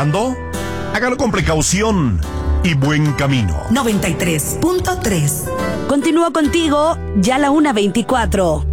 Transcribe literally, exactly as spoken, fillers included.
manejando? Hágalo con precaución y buen camino. noventa y tres punto tres. Continúo contigo, ya la una veinticuatro.